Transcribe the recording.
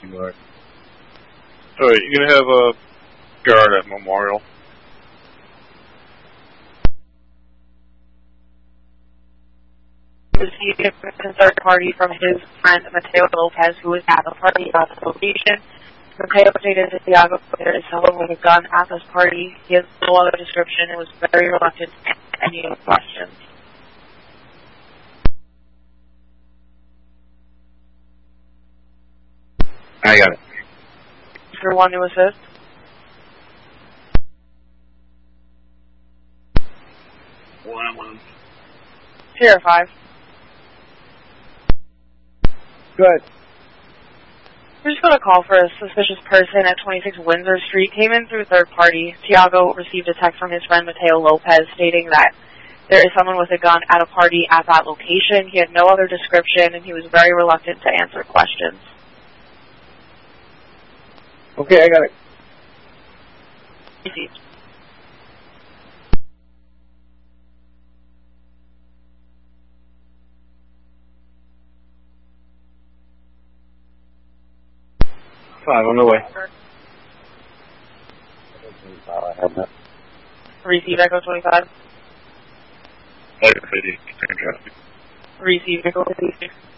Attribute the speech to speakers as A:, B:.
A: Alright.
B: Alright, you're gonna have a guard at Memorial.
C: Received a third party from his friend Mateo Lopez, who was at the party at the location. Mateo stated to Tiago there is someone with a gun at this party. He has no other description and was very reluctant to answer any questions.
A: I got it.
C: For one to assist. Sierra 5.
A: Good.
C: We're just going to call for a suspicious person at 26 Windsor Street. Came in through third party. Tiago received a text from his friend Mateo Lopez stating that there is someone with a gun at a party at that location. He had no other description and he was very reluctant to answer questions.
A: Okay, I got it.
C: Received.
A: Five on the way. I have that.
C: Received Echo 25.
B: Like I said, you can trust me.
C: Received Echo 26.